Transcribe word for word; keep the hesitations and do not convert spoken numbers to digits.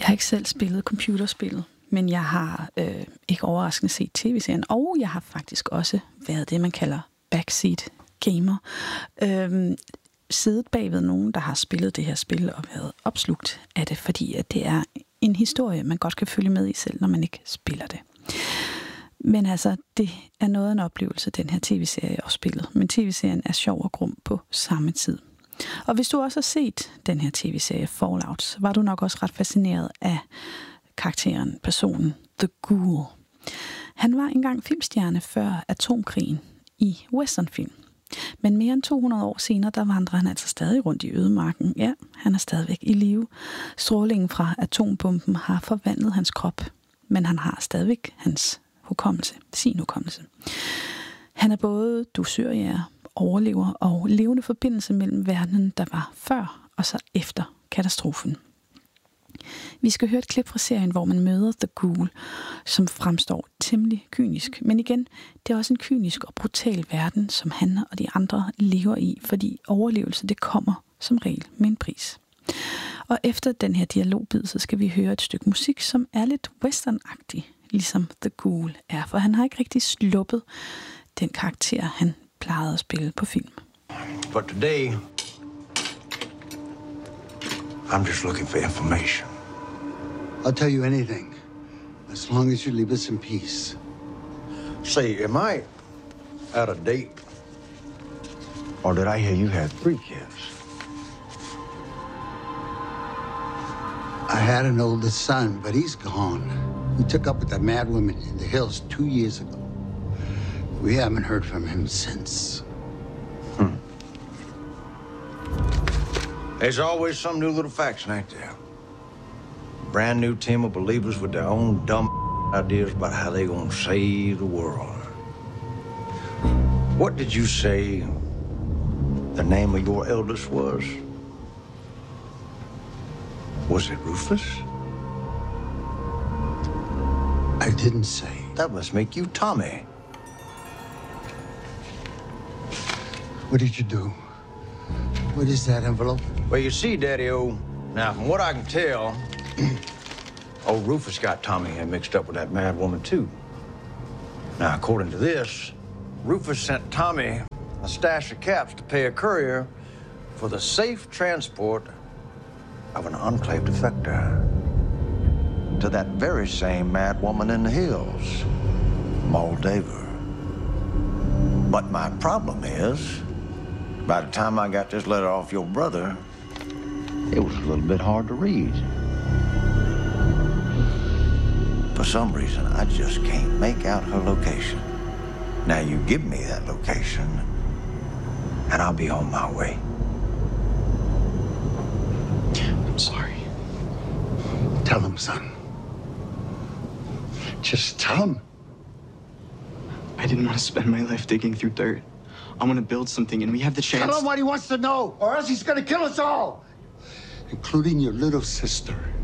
har ikke selv spillet computerspillet, men jeg har øh, ikke overraskende set tv-serien, og jeg har faktisk også været det, man kalder backseat gamer. Øh, siddet bagved nogen, der har spillet det her spil og været opslugt af det, fordi at det er en historie, man godt kan følge med i selv, når man ikke spiller det. Men altså, det er noget af en oplevelse, den her tv-serie og spillet. Men tv-serien er sjov og grum på samme tid. Og hvis du også har set den her tv-serie Fallout, så var du nok også ret fascineret af karakteren, personen The Ghoul. Han var engang filmstjerne før atomkrigen i westernfilm. Men mere end to hundrede år senere, der vandrer han altså stadig rundt i ødemarken. Ja, han er stadigvæk i live. Strålingen fra atombomben har forvandlet hans krop, men han har stadigvæk hans hukommelse, sin hukommelse. Han er både dusørjæger, overlever og levende forbindelse mellem verdenen, der var før og så efter katastrofen. Vi skal høre et klip fra serien, hvor man møder The Ghoul, som fremstår temmelig kynisk. Men igen, det er også en kynisk og brutal verden, som han og de andre lever i, fordi overlevelse, det kommer som regel med en pris. Og efter den her dialogbid, så skal vi høre et stykke musik, som er lidt westernagtig, ligesom The Ghoul er. For han har ikke rigtig sluppet den karakter, han plejede at spille på film. But today, I'm just looking for information. I'll tell you anything, as long as you leave us in peace. Say, am I out of date? Or did I hear you had three kids? I had an older son, but he's gone. He took up with that mad woman in the hills two years ago. We haven't heard from him since. Hmm. There's always some new little faction, ain't there? Brand new team of believers with their own dumb ideas about how they gonna save the world. What did you say the name of your eldest was? Was it Rufus? I didn't say. That must make you Tommy. What did you do? What is that envelope? Well, you see, Daddy-O, now from what I can tell, old Rufus got Tommy here mixed up with that mad woman, too. Now, according to this, Rufus sent Tommy a stash of caps to pay a courier for the safe transport of an enclave defector to that very same mad woman in the hills, Moldaver. But my problem is, by the time I got this letter off your brother, it was a little bit hard to read. For some reason, I just can't make out her location. Now you give me that location, and I'll be on my way. I'm sorry. Tell him, son. Just tell him. I didn't want to spend my life digging through dirt. I want to build something, and we have the chance. Tell him what he wants to know, or else he's gonna kill us all, including your little sister.